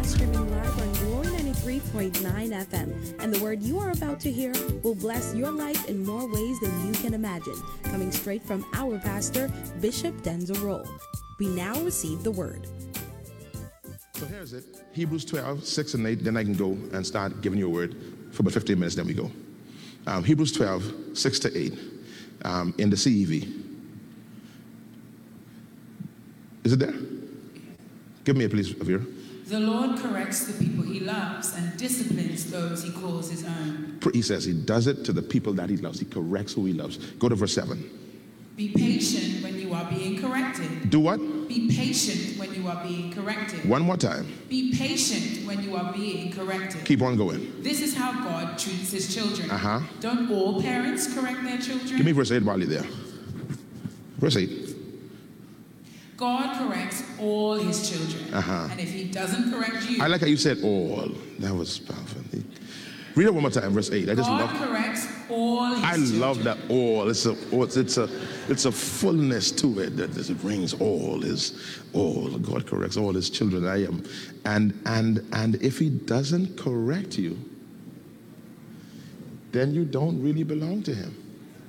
podcast streaming live on Glory 93.9 FM. And the word you are about to hear will bless your life in more ways than you can imagine. Coming straight from our pastor, Bishop Denzel Rolle. We now receive the word. So here's it. Hebrews 12, 6 and 8. Then I can go and start giving you a word for about 15 minutes. Then we go. Hebrews 12, 6 to 8 in the CEV. Is it there? Give me a please, Avira. The Lord corrects the people he loves and disciplines those he calls his own. He says he does it to the people that he loves. He corrects who he loves. Go to verse 7. Be patient when you are being corrected. Do what? Be patient when you are being corrected. One more time. Be patient when you are being corrected. Keep on going. This is how God treats his children. Don't all parents correct their children? Give me verse 8 while you're there. Verse 8. God corrects all his children. And if he doesn't correct you... I like how you said all. That was powerful. Read it one more time, verse 8. God corrects all his children. I love that all. It's a fullness to it that it brings all is all. God corrects all his children. And if he doesn't correct you, then you don't really belong to him.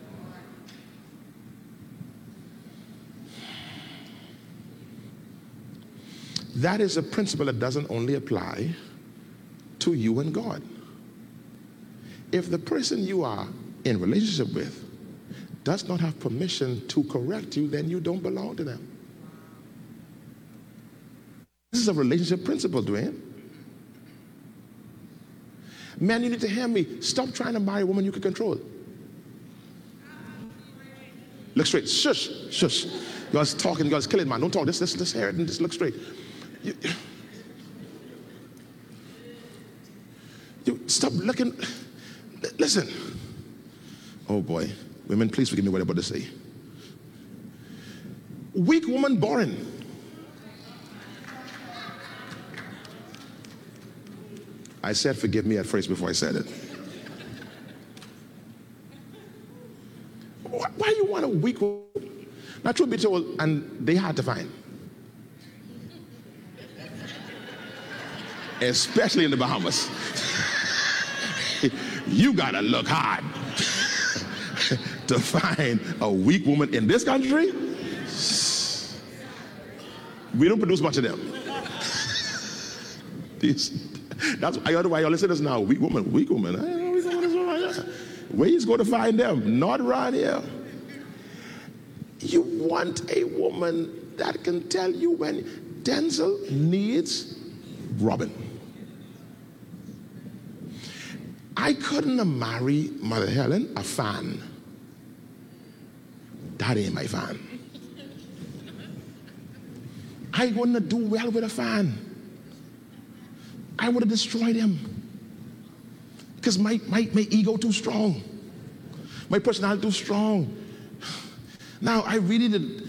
That is a principle that doesn't only apply to you and God. If the person you are in relationship with does not have permission to correct you, then you don't belong to them. This is a relationship principle, Dwayne. Man, you need to hear me. Stop trying to marry a woman you can control. Look straight. Shush, shush. You guys talking, you guys killing, man. Don't talk. Just hear it and just look straight. You stop looking. Listen. Oh boy. Women, please forgive me what I'm about to say. Weak woman, boring. I said forgive me at first before I said it. Why you want a weak woman? Now, truth be told, and they hard to find. Especially in the Bahamas. You gotta look hard to find a weak woman in this country. We don't produce much of them. That's why y'all listen to us now. Weak woman. I don't know weak woman. Where you going to find them? Not around here. You want a woman that can tell you when Denzel needs Robin. I couldn't have married Mother Helen, a fan. That ain't my fan. I wouldn't do well with a fan. I would have destroyed him. Because my ego too strong. My personality too strong. Now, I really did.